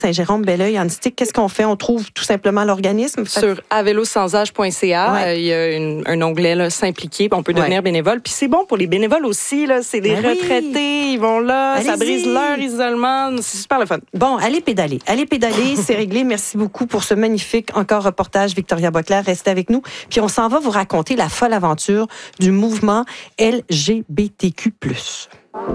Saint-Jérôme-Belleuil, Annecy, qu'est-ce qu'on fait? On trouve tout simplement l'organisme? Sur avelosansage.ca, il y a un onglet là, s'impliquer, on peut devenir bénévole. Puis c'est bon pour les bénévoles aussi, là, c'est des retraités, ils vont là, ça brise leur isolement, c'est super le fun. Bon, allez pédaler, c'est réglé. Merci beaucoup pour ce magnifique encore reportage, Victoria Boclair. Restez avec nous. Puis on s'en va vous raconter la folle aventure du mouvement LGBTQ+.